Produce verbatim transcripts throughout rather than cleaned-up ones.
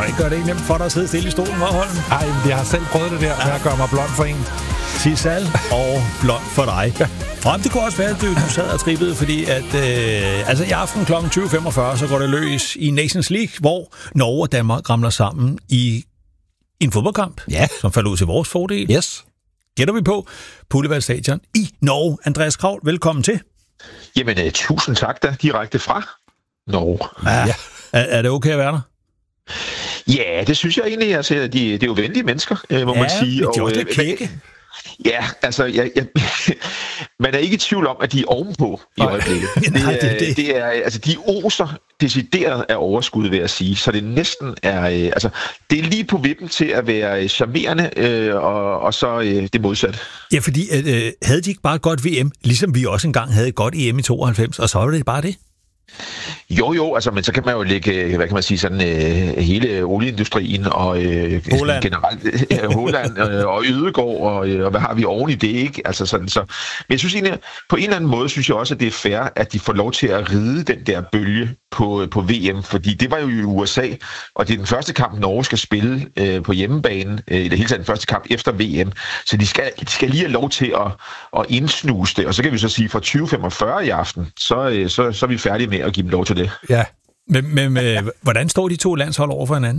det ikke gøre det ikke nemt for dig at sidde stille i stolen, hva' Holm? Ej, jeg har selv prøvet det der med at gøre mig blond for en. Sisal og blond for dig. Og det kunne også være, at du, du sad og trippede, fordi at øh, altså i aften klokken tyve femogfyrre, så går det løs i Nations League, hvor Norge og Danmark ramler sammen i en fodboldkamp, ja. som falder ud til vores fordel. Yes. Gætter vi på Pulevad Stadion i Norge. Andreas Kraul, velkommen til. Jamen, uh, tusind tak da, direkte fra Norge. Ja. Er, er det okay at være der? Ja, det synes jeg egentlig. Altså, de, det er jo venlige mennesker, må ja, man sige. Ja, det er også og, lidt kække. Ja, altså, jeg, jeg, man er ikke i tvivl om, at de er ovenpå i øjeblikket. Det, Nej, det, er, det. det er, altså, de oser decideret af overskud, vil jeg sige. Så det næsten er, altså, det er lige på vippen til at være charmerende, øh, og, og så øh, det modsatte. Ja, fordi øh, havde de ikke bare et godt V M, ligesom vi også engang havde et godt E M i tooghalvfems, og så var det bare det? Jo, jo, altså, men så kan man jo lægge, hvad kan man sige, sådan øh, hele olieindustrien og øh, generelt øh, Holland øh, og Ødegård og, øh, og hvad har vi oven i det, ikke? Altså sådan, så. Men jeg synes egentlig, på en eller anden måde, synes jeg også, at det er fair, at de får lov til at ride den der bølge på, på V M, fordi det var jo i U S A, og det er den første kamp, Norge skal spille øh, på hjemmebane, øh, i det hele taget den første kamp efter V M, så de skal, de skal lige have lov til at, at indsnuse det, og så kan vi så sige, fra tyve femogfyrre i aften, så, øh, så, så er vi færdige med at give dem lov til det. Ja. Men, men øh, hvordan står de to landshold over for hinanden?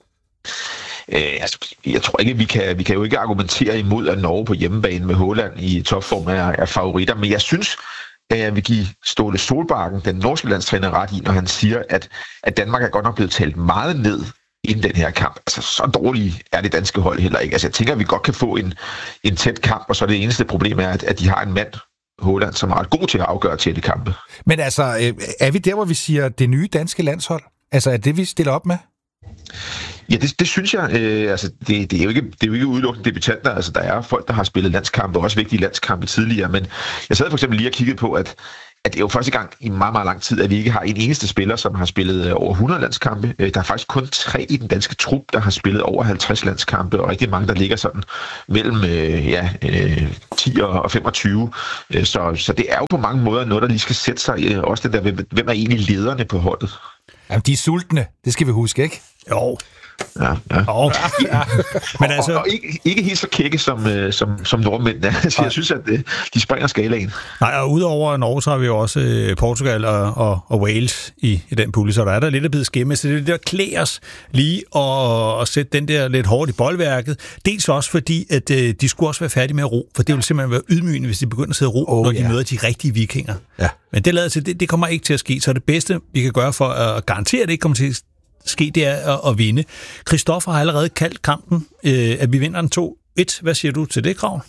Øh, altså, jeg tror ikke, vi kan, vi kan jo ikke argumentere imod, at Norge på hjemmebane med Holland i topform er, er favoritter, men jeg synes, at jeg vil give Ståle Solbakken, den norske landstræner, ret i, når han siger, at, at Danmark er godt nok blevet talt meget ned inden den her kamp. Altså, så dårligt er det danske hold heller ikke. Altså, jeg tænker, at vi godt kan få en, en tæt kamp, og så det eneste problem er, at, at de har en mand, Holland, som er ret god til at afgøre tætte kampe. Men altså, er vi der, hvor vi siger, det nye danske landshold? Altså, er det, vi stiller op med? Ja, det, det synes jeg. Øh, altså, det, det, er jo ikke, det er jo ikke udelukkende debutanter. Altså, der er folk, der har spillet landskampe, også vigtige landskampe tidligere. Men jeg sad for eksempel lige og kiggede på, at, at det er jo første gang i meget, meget lang tid, at vi ikke har en eneste spiller, som har spillet over hundrede landskampe. Der er faktisk kun tre i den danske trup, der har spillet over halvtreds landskampe, og rigtig mange, der ligger sådan mellem øh, ja, øh, ti og femogtyve. Så, så det er jo på mange måder noget, der lige skal sætte sig. Også det der, hvem er egentlig lederne på holdet? Jamen, de er sultne. Det skal vi huske, ikke? Jo. Ja, ja. Oh. ja. Men altså... og, og ikke, ikke helt så kække som, øh, som, som nordmænd. Altså, jeg synes, at øh, de springer skalaen. Nej, og udover Norge, så har vi jo også øh, Portugal og, og, og Wales i, i den pulje, så der er der lidt at bide skimme. Så det er det, der klæder os lige at, at sætte den der lidt hårdt i boldværket. Dels også fordi, at øh, de skulle også være færdige med at ro, for det ville simpelthen være ydmygende, hvis de begynder at sidde ro, oh, når de yeah. møder de rigtige vikinger. Ja. Men det lader til, det, det kommer ikke til at ske, så det bedste, vi kan gøre for at garantere, at det ikke kommer til at ske, det er at, at vinde. Christoffer har allerede kaldt kampen, øh, at vi vinder den to et. Hvad siger du til det, Krav?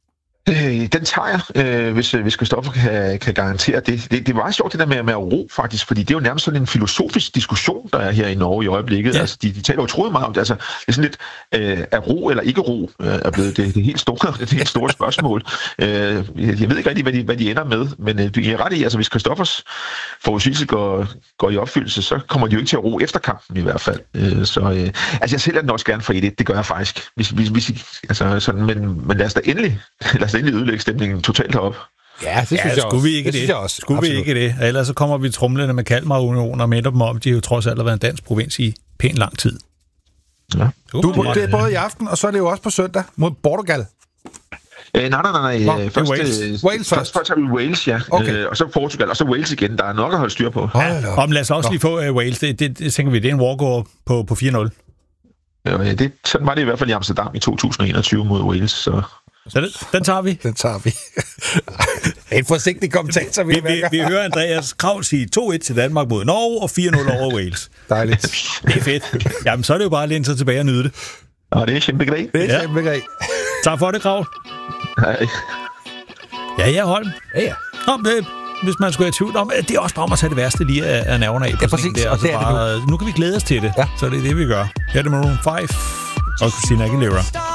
Øh, den tager jeg, øh, hvis, hvis Christoffer kan, kan garantere det. det. Det var sjovt det der med, med at ro, faktisk, fordi det er jo nærmest sådan en filosofisk diskussion, der er her i Norge i øjeblikket. Ja. Altså, de, de taler utroligt meget om det. Altså, det er sådan lidt, øh, er ro eller ikke ro, øh, er blevet det, det helt store, det helt store spørgsmål. øh, jeg ved ikke rigtig, hvad de, hvad de ender med, men øh, jeg er ret i, altså hvis Christoffers forudsigelse går, går i opfyldelse, så kommer de jo ikke til at ro efter kampen i hvert fald. Øh, så øh, altså, jeg sælger den også gerne for et et, det gør jeg faktisk. Hvis, hvis, hvis, altså, sådan, men, men lad os da endelig, lad os da endelig ødelægge stemningen totalt herop. Ja, det synes ja, jeg skulle også. Vi ikke det. det. Synes jeg også. Skulle Absolut. vi ikke det? Ellers så kommer vi tromlende med Kalmar-Union og minder dem om, de har jo trods alt været en dansk provins i pæn lang tid. Ja. Du, det er både i aften, og så er det jo også på søndag mod Portugal. Øh, nej, nej, nej, nej. Nå, først, Wales. Øh, Wales først. Først tager vi Wales, ja. Okay. Øh, og så Portugal, og så Wales igen. Der er nok at holde styr på. Ja. Og lad os også Nå. lige få uh, Wales. Det, det, det tænker vi, det er en walkover på, på fire nul. Ja, det, sådan var det i hvert fald i Amsterdam i to tusind og enogtyve mod Wales, så... Så den, den tager vi. Den tager vi. En forsigtig kommentator, vi, vi, vi, vi hører Andreas Kraul sige to et til Danmark mod Norge og fire nul over Wales. Dejligt. Det er fedt. Jamen, så er det jo bare at læne sig tilbage og nyde det. Og det er kæmpegrej. Det er ja. kæmpegrej. Tak for det, Kraul. Hej. Ja, ja, Holm. Ja, ja. Nå, det, hvis man skulle have tvivl om, det er også bare om at tage det værste lige af, af nerverne af. Ja, præcis. Der, og det er bare, det nu. nu kan vi glæde os til det. Ja. Så det er det, vi gør. Her er det Maroon fem og Christina Aguilera.